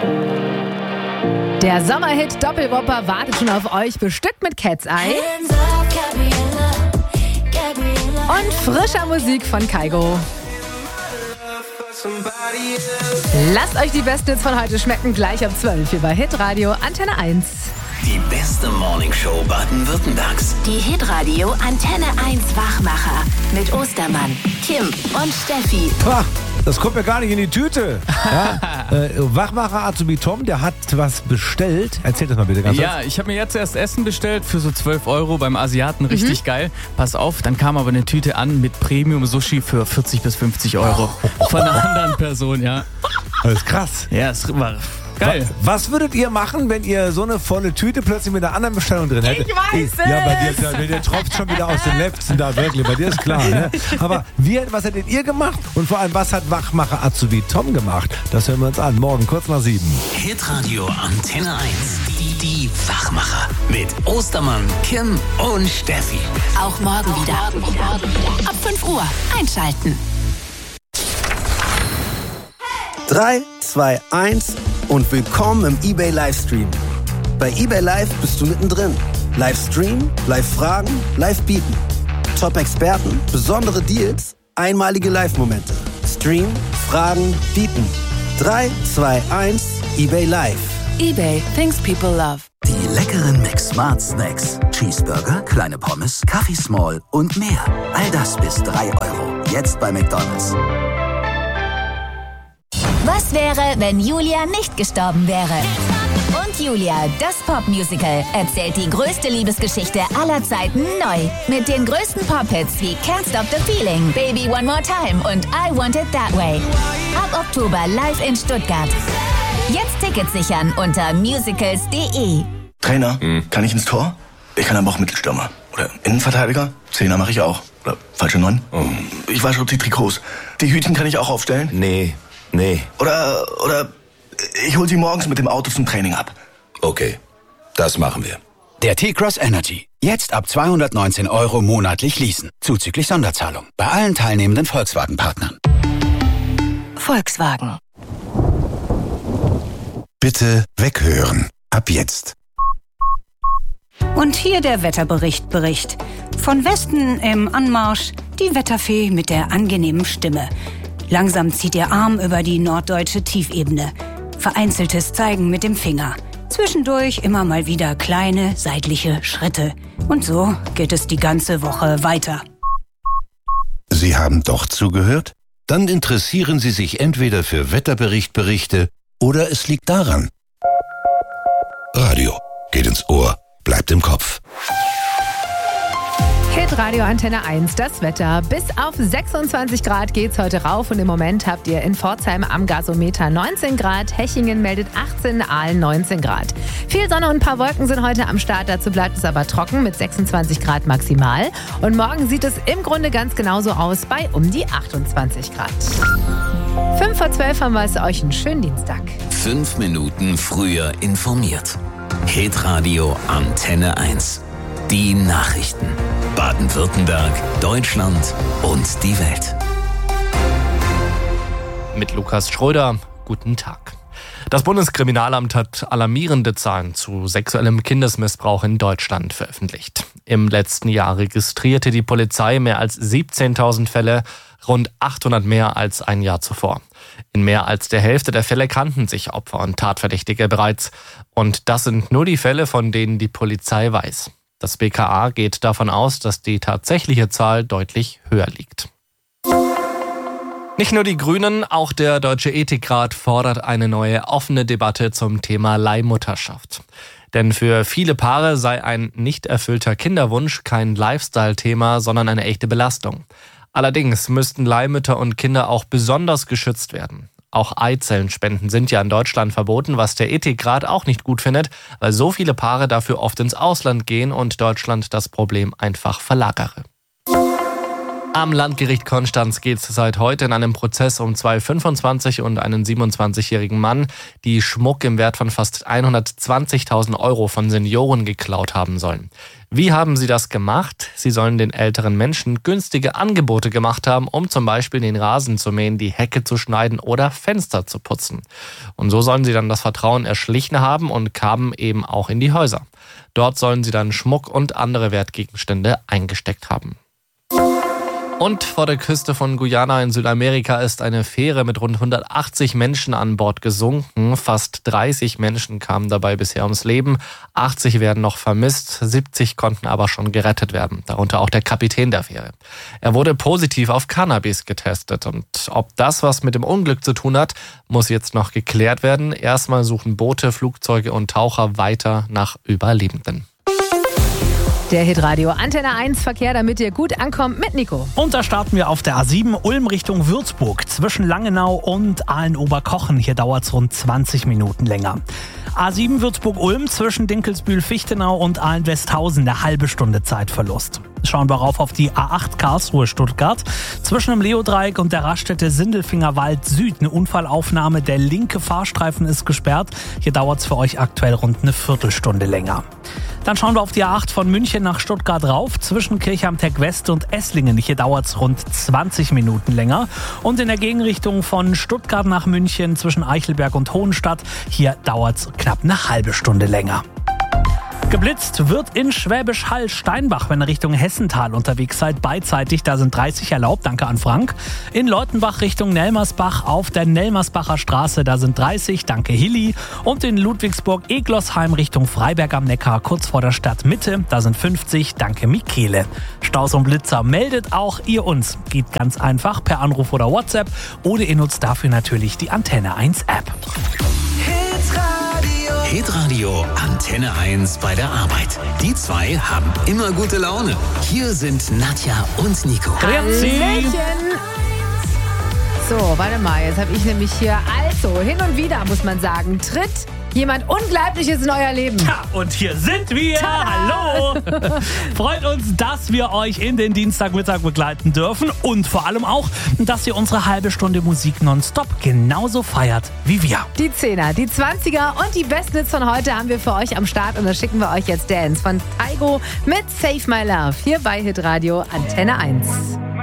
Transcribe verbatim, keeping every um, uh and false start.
Der Sommerhit Doppelwopper wartet schon auf euch, bestückt mit Cat's Eye und frischer Musik von Kygo. Lasst euch die besten Hits von heute schmecken, gleich ab zwölf hier bei Hitradio Antenne eins. Die beste Morningshow Baden-Württembergs. Die Hitradio Antenne eins Wachmacher mit Ostermann, Kim und Steffi. Pah, das kommt mir gar nicht in die Tüte. Ja, äh, Wachmacher Azubi Tom, der hat was bestellt. Erzähl das mal bitte ganz kurz. Ja, ich habe mir jetzt erst Essen bestellt für so zwölf Euro beim Asiaten. Richtig mhm. geil. Pass auf, dann kam aber eine Tüte an mit Premium-Sushi für vierzig bis fünfzig Euro. Von einer anderen Person, ja. Das ist krass. Ja, es war... geil. Was würdet ihr machen, wenn ihr so eine volle Tüte plötzlich mit einer anderen Bestellung drin hättet? Ich weiß es! Ja, bei dir, bei dir tropft schon wieder aus den Lefzen da, wirklich. Bei dir ist klar, ne? Aber wie, was hättet ihr gemacht? Und vor allem, was hat Wachmacher Azubi Tom gemacht? Das hören wir uns an. Morgen, kurz nach sieben. Hitradio Antenne eins. Die, die Wachmacher. Mit Ostermann, Kim und Steffi. Auch morgen wieder. Ab fünf Uhr einschalten. drei, zwei, eins und willkommen im eBay Livestream. Bei eBay Live bist du mittendrin. Livestream, Live-Fragen, Live-Bieten. Top-Experten, besondere Deals, einmalige Live-Momente. Stream, Fragen, Bieten. drei, zwei, eins, eBay Live. eBay, things people love. Die leckeren McSmart Snacks. Cheeseburger, kleine Pommes, Kaffee Small und mehr. All das bis drei Euro. Jetzt bei McDonald's. Was wäre, wenn Julia nicht gestorben wäre? Und Julia, das Popmusical, erzählt die größte Liebesgeschichte aller Zeiten neu. Mit den größten Pop-Hits wie Can't Stop the Feeling, Baby One More Time und I Want It That Way. Ab Oktober live in Stuttgart. Jetzt Tickets sichern unter musicals punkt de. Trainer, hm. kann ich ins Tor? Ich kann aber auch Mittelstürmer. Oder Innenverteidiger? Zehner mache ich auch. Oder falsche Neun? Oh. Ich wasche die Trikots. Die Hütchen kann ich auch aufstellen? Nee. Nee. Oder, oder ich hol sie morgens mit dem Auto zum Training ab. Okay, das machen wir. Der T-Cross Energy. Jetzt ab zweihundertneunzehn Euro monatlich leasen. Zuzüglich Sonderzahlung. Bei allen teilnehmenden Volkswagen-Partnern. Volkswagen. Bitte weghören. Ab jetzt. Und hier der Wetterbericht Bericht. Von Westen im Anmarsch die Wetterfee mit der angenehmen Stimme. Langsam zieht ihr Arm über die norddeutsche Tiefebene. Vereinzeltes Zeigen mit dem Finger. Zwischendurch immer mal wieder kleine seitliche Schritte. Und so geht es die ganze Woche weiter. Sie haben doch zugehört? Dann interessieren Sie sich entweder für Wetterberichtberichte oder es liegt daran. Radio geht ins Ohr, bleibt im Kopf. Hitradio Antenne eins, das Wetter. Bis auf sechsundzwanzig Grad geht's heute rauf und im Moment habt ihr in Pforzheim am Gasometer neunzehn Grad, Hechingen meldet achtzehn, Aalen neunzehn Grad. Viel Sonne und ein paar Wolken sind heute am Start, dazu bleibt es aber trocken mit sechsundzwanzig Grad maximal. Und morgen sieht es im Grunde ganz genauso aus bei um die achtundzwanzig Grad. fünf vor zwölf haben wir es euch einen schönen Dienstag. Fünf Minuten früher informiert. Hitradio Antenne eins. Die Nachrichten. Baden-Württemberg, Deutschland und die Welt. Mit Lukas Schröder, guten Tag. Das Bundeskriminalamt hat alarmierende Zahlen zu sexuellem Kindesmissbrauch in Deutschland veröffentlicht. Im letzten Jahr registrierte die Polizei mehr als siebzehntausend Fälle, rund achthundert mehr als ein Jahr zuvor. In mehr als der Hälfte der Fälle kannten sich Opfer und Tatverdächtige bereits. Und das sind nur die Fälle, von denen die Polizei weiß. Das B K A geht davon aus, dass die tatsächliche Zahl deutlich höher liegt. Nicht nur die Grünen, auch der Deutsche Ethikrat fordert eine neue offene Debatte zum Thema Leihmutterschaft. Denn für viele Paare sei ein nicht erfüllter Kinderwunsch kein Lifestyle-Thema, sondern eine echte Belastung. Allerdings müssten Leihmütter und Kinder auch besonders geschützt werden. Auch Eizellenspenden sind ja in Deutschland verboten, was der Ethikrat auch nicht gut findet, weil so viele Paare dafür oft ins Ausland gehen und Deutschland das Problem einfach verlagere. Am Landgericht Konstanz geht es seit heute in einem Prozess um zwei fünfundzwanzig- und einen siebenundzwanzigjährigen Mann, die Schmuck im Wert von fast hundertzwanzigtausend Euro von Senioren geklaut haben sollen. Wie haben sie das gemacht? Sie sollen den älteren Menschen günstige Angebote gemacht haben, um zum Beispiel den Rasen zu mähen, die Hecke zu schneiden oder Fenster zu putzen. Und so sollen sie dann das Vertrauen erschlichen haben und kamen eben auch in die Häuser. Dort sollen sie dann Schmuck und andere Wertgegenstände eingesteckt haben. Und vor der Küste von Guyana in Südamerika ist eine Fähre mit rund hundertachtzig Menschen an Bord gesunken. Fast dreißig Menschen kamen dabei bisher ums Leben. achtzig werden noch vermisst, siebzig konnten aber schon gerettet werden. Darunter auch der Kapitän der Fähre. Er wurde positiv auf Cannabis getestet. Und ob das was mit dem Unglück zu tun hat, muss jetzt noch geklärt werden. Erstmal suchen Boote, Flugzeuge und Taucher weiter nach Überlebenden. Der Hitradio Antenne eins Verkehr, damit ihr gut ankommt mit Nico. Und da starten wir auf der A sieben Ulm Richtung Würzburg zwischen Langenau und Aalen-Oberkochen. Hier dauert es rund zwanzig Minuten länger. A sieben Würzburg-Ulm zwischen Dinkelsbühl-Fichtenau und Aalen-Westhausen eine halbe Stunde Zeitverlust. Schauen wir rauf auf die A acht Karlsruhe-Stuttgart. Zwischen dem Leodreieck und der Raststätte Sindelfingerwald Süd eine Unfallaufnahme. Der linke Fahrstreifen ist gesperrt. Hier dauert es für euch aktuell rund eine Viertelstunde länger. Dann schauen wir auf die A acht von München nach Stuttgart rauf. Zwischen Kirchheim-Tech West und Esslingen. Hier dauert es rund zwanzig Minuten länger. Und in der Gegenrichtung von Stuttgart nach München zwischen Eichelberg und Hohenstadt. Hier dauert es knapp eine halbe Stunde länger. Geblitzt wird in Schwäbisch Hall Steinbach, wenn ihr Richtung Hessental unterwegs seid, beidseitig, da sind dreißig erlaubt, danke an Frank. In Leutenbach Richtung Nelmersbach auf der Nelmersbacher Straße, da sind dreißig, danke Hilly. Und in Ludwigsburg-Eglosheim Richtung Freiberg am Neckar, kurz vor der Stadtmitte, da sind fünfzig, danke Michele. Staus und Blitzer meldet auch ihr uns. Geht ganz einfach per Anruf oder WhatsApp oder ihr nutzt dafür natürlich die Antenne eins App. Hitradio Antenne eins bei der Arbeit. Die zwei haben immer gute Laune. Hier sind Nadja und Nico. Hallöchen. So, warte mal, jetzt habe ich nämlich hier, also hin und wieder muss man sagen, tritt jemand Unglaubliches in euer Leben. Ja, und hier sind wir. Tada. Hallo. Freut uns, dass wir euch in den Dienstagmittag begleiten dürfen und vor allem auch, dass ihr unsere halbe Stunde Musik nonstop genauso feiert wie wir. Die Zehner, die Zwanziger und die besten Hits von heute haben wir für euch am Start und da schicken wir euch jetzt Dance von Taigo mit Save My Love hier bei Hitradio Antenne eins.